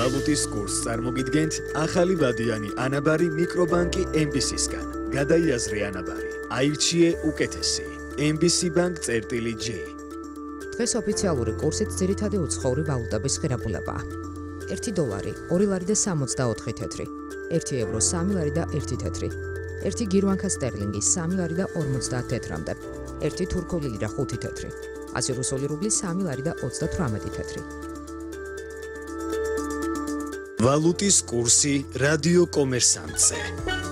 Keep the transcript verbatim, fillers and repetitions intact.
ვალუტის კურსს წარმოგიდგენთ ახალი ვადიანი ანაბარი მიკრობანკი ემ ბი სისგან. გადაიაზრე ანაბარი, აირჩიე უკეთესი. ემ ბი სი ბანკ წერტილი ჯი. დღეს ოფიციალური კურსით ძირითადი უცხოური ვალუტების ღირებულებაა. ერთი დოლარი, ორი ლარი და სამოცდაოთხი თეთრი, ერთი ევრო, სამი ლარი და ერთი თეთრი, ერთი გირვანკა სტერლინგი, სამი ლარი და ორმოცდაათ თეთრამდე, ერთი თურქული ლირა, ხუთი თეთრი, ასი რუსული რუბლი, სამი ლარი და ოცდათვრამეტი თეთრი. ვალუტის კურსი რადიო კომერსანტზე.